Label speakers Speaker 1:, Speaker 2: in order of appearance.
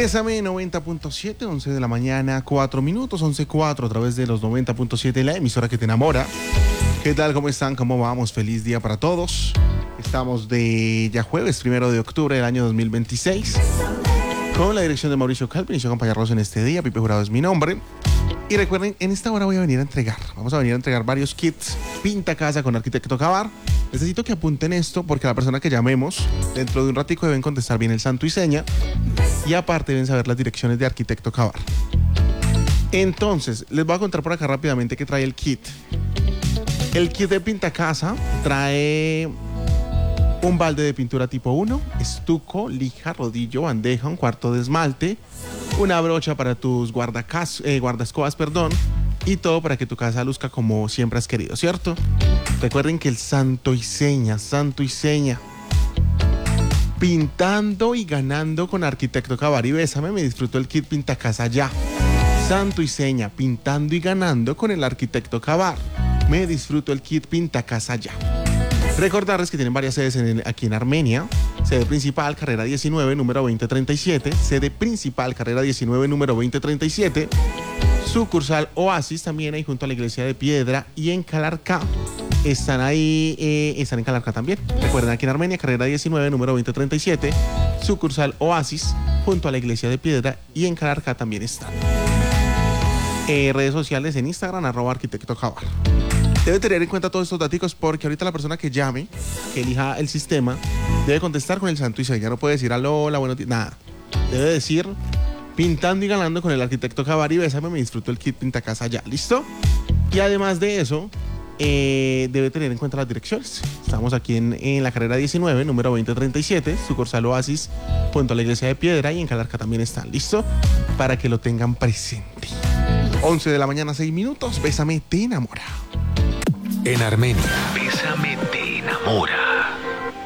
Speaker 1: Bésame 90.7, 11 de la mañana, 4 minutos, 11:04 a través de los 90.7, la emisora que te enamora. ¿Qué tal? ¿Cómo están? ¿Cómo vamos? Feliz día para todos. Estamos de ya jueves 1 de octubre del año 2026. Con la dirección de Mauricio Calvin y yo acompañarlos en este día. Pipe Jurado es mi nombre. Y recuerden, en esta hora vamos a venir a entregar varios kits Pinta Casa con Arquitecto Cavar. Necesito que apunten esto porque la persona que llamemos dentro de un ratico deben contestar bien el santo y seña. Y aparte deben saber las direcciones de Arquitecto Cavar. Entonces, les voy a contar por acá rápidamente qué trae el kit. El kit de Pinta Casa trae un balde de pintura tipo 1, estuco, lija, rodillo, bandeja, un cuarto de esmalte, una brocha para tus guardaescobas, y todo para que tu casa luzca como siempre has querido, ¿cierto? Recuerden que el santo y seña, pintando y ganando con Arquitecto Cavar y Bésame, me disfruto el kit Pinta Casa ya. Santo y seña, pintando y ganando con el Arquitecto Cavar. Me disfruto el kit Pinta Casa ya. Recordarles que tienen varias sedes aquí en Armenia. Sede principal, carrera 19, número 2037. Sede principal, carrera 19, número 2037. Sucursal Oasis también ahí junto a la iglesia de Piedra. Y en Calarcá están en Calarcá también. Recuerden, aquí en Armenia, carrera 19, número 2037. Sucursal Oasis junto a la iglesia de Piedra. Y en Calarcá también están. Redes sociales en Instagram, @Arquitecto Cavar. Debe tener en cuenta todos estos datos porque ahorita la persona que llame, que elija el sistema, debe contestar con el santo y seña. No puede decir hola, buenos días, nada. Debe decir pintando y ganando con el Arquitecto Cavar y Bésame, me disfruto el kit Pinta Casa ya. ¿Listo? Y además de eso, debe tener en cuenta las direcciones. Estamos aquí en la carrera 19, número 2037, sucursal Oasis, junto a la iglesia de Piedra, y en Calarcá también están. ¿Listo? Para que lo tengan presente. 11 de la mañana, 6 minutos. Bésame te enamora.
Speaker 2: En Armenia, Bésame te enamora.